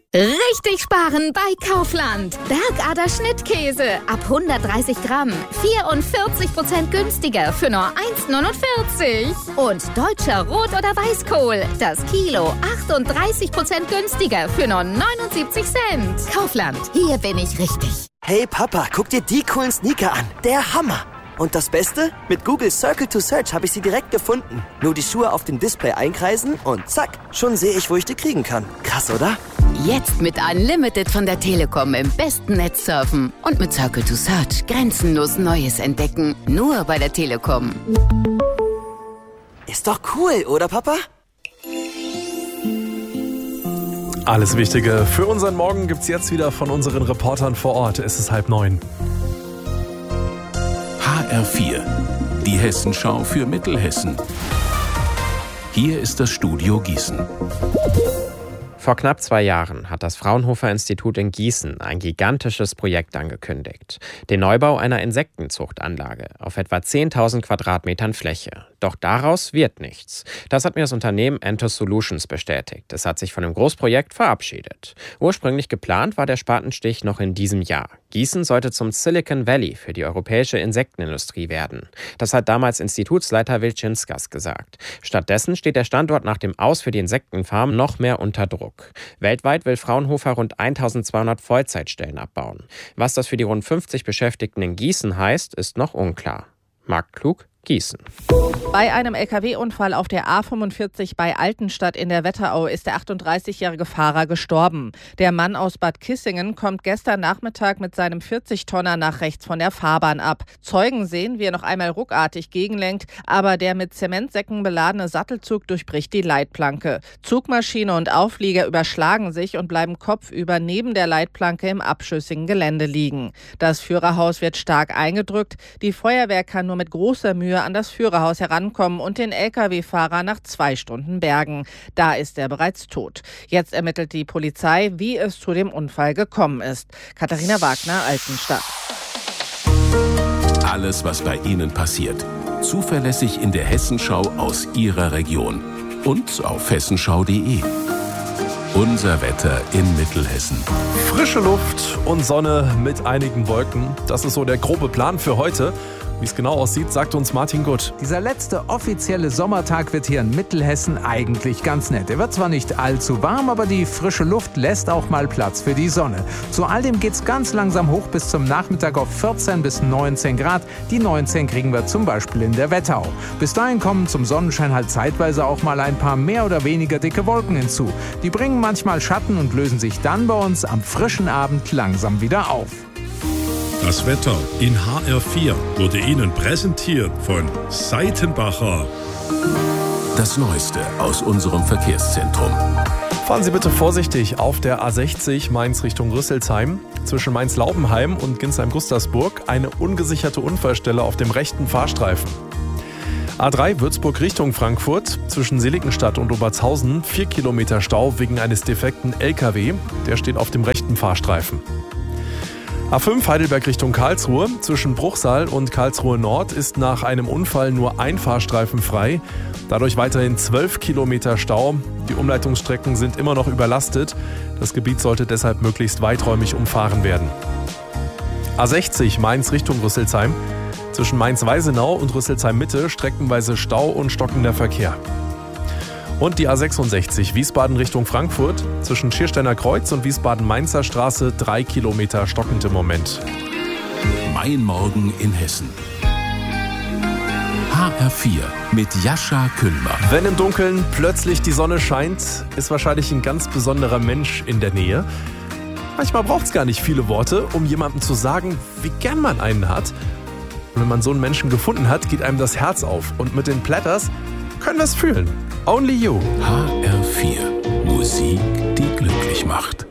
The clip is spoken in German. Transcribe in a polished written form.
Richtig sparen bei Kaufland. Bergader Schnittkäse ab 130 Gramm. 44% günstiger für nur 1,49. Und deutscher Rot- oder Weißkohl. Das Kilo 38% günstiger für nur 79 Cent. Kaufland, hier bin ich richtig. Hey Papa, guck dir die coolen Sneaker an. Der Hammer. Und das Beste? Mit Google Circle to Search habe ich sie direkt gefunden. Nur die Schuhe auf dem Display einkreisen und zack, schon sehe ich, wo ich die kriegen kann. Krass, oder? Jetzt mit Unlimited von der Telekom im besten Netz surfen. Und mit Circle to Search grenzenlos Neues entdecken. Nur bei der Telekom. Ist doch cool, oder Papa? Alles Wichtige für unseren Morgen gibt's jetzt wieder von unseren Reportern vor Ort. Es ist 8:30. HR4, die Hessenschau für Mittelhessen. Hier ist das Studio Gießen. Vor knapp 2 Jahren hat das Fraunhofer-Institut in Gießen ein gigantisches Projekt angekündigt. Den Neubau einer Insektenzuchtanlage auf etwa 10.000 Quadratmetern Fläche. Doch daraus wird nichts. Das hat mir das Unternehmen Entos Solutions bestätigt. Es hat sich von dem Großprojekt verabschiedet. Ursprünglich geplant war der Spatenstich noch in diesem Jahr. Gießen sollte zum Silicon Valley für die europäische Insektenindustrie werden. Das hat damals Institutsleiter Wilczynskas gesagt. Stattdessen steht der Standort nach dem Aus für die Insektenfarm noch mehr unter Druck. Weltweit will Fraunhofer rund 1.200 Vollzeitstellen abbauen. Was das für die rund 50 Beschäftigten in Gießen heißt, ist noch unklar. Marc Klug, Gießen. Bei einem LKW-Unfall auf der A45 bei Altenstadt in der Wetterau ist der 38-jährige Fahrer gestorben. Der Mann aus Bad Kissingen kommt gestern Nachmittag mit seinem 40-Tonner nach rechts von der Fahrbahn ab. Zeugen sehen, wie er noch einmal ruckartig gegenlenkt, aber der mit Zementsäcken beladene Sattelzug durchbricht die Leitplanke. Zugmaschine und Auflieger überschlagen sich und bleiben kopfüber neben der Leitplanke im abschüssigen Gelände liegen. Das Führerhaus wird stark eingedrückt. Die Feuerwehr kann nur mit großer Mühe an das Führerhaus herankommen und den Lkw-Fahrer nach 2 Stunden bergen. Da ist er bereits tot. Jetzt ermittelt die Polizei, wie es zu dem Unfall gekommen ist. Katharina Wagner, Altenstadt. Alles, was bei Ihnen passiert. Zuverlässig in der Hessenschau aus Ihrer Region. Und auf hessenschau.de. Unser Wetter in Mittelhessen. Frische Luft und Sonne mit einigen Wolken. Das ist so der grobe Plan für heute. Wie es genau aussieht, sagt uns Martin Gutt. Dieser letzte offizielle Sommertag wird hier in Mittelhessen eigentlich ganz nett. Er wird zwar nicht allzu warm, aber die frische Luft lässt auch mal Platz für die Sonne. Zu all dem geht's ganz langsam hoch bis zum Nachmittag auf 14 bis 19 Grad. Die 19 kriegen wir zum Beispiel in der Wetterau. Bis dahin kommen zum Sonnenschein halt zeitweise auch mal ein paar mehr oder weniger dicke Wolken hinzu. Die bringen manchmal Schatten und lösen sich dann bei uns am frischen Abend langsam wieder auf. Das Wetter in HR4 wurde Ihnen präsentiert von Seitenbacher. Das Neueste aus unserem Verkehrszentrum. Fahren Sie bitte vorsichtig auf der A60 Mainz Richtung Rüsselsheim. Zwischen Mainz-Laubenheim und Ginsheim-Gustersburg eine ungesicherte Unfallstelle auf dem rechten Fahrstreifen. A3 Würzburg Richtung Frankfurt, zwischen Seligenstadt und Obertshausen 4 Kilometer Stau wegen eines defekten LKW. Der steht auf dem rechten Fahrstreifen. A5 Heidelberg Richtung Karlsruhe, zwischen Bruchsal und Karlsruhe Nord ist nach einem Unfall nur ein Fahrstreifen frei. Dadurch weiterhin 12 Kilometer Stau. Die Umleitungsstrecken sind immer noch überlastet. Das Gebiet sollte deshalb möglichst weiträumig umfahren werden. A60 Mainz Richtung Rüsselsheim, zwischen Mainz-Weisenau und Rüsselsheim-Mitte streckenweise Stau und stockender Verkehr. Und die A66 Wiesbaden Richtung Frankfurt, zwischen Schiersteiner Kreuz und Wiesbaden-Mainzer Straße 3 Kilometer stockend im Moment. Mein Morgen in Hessen. HR4 mit Jascha Kühlmer. Wenn im Dunkeln plötzlich die Sonne scheint, ist wahrscheinlich ein ganz besonderer Mensch in der Nähe. Manchmal braucht es gar nicht viele Worte, um jemandem zu sagen, wie gern man einen hat. Und wenn man so einen Menschen gefunden hat, geht einem das Herz auf. Und mit den Platters können wir es fühlen. Only You. HR4. Musik, die glücklich macht.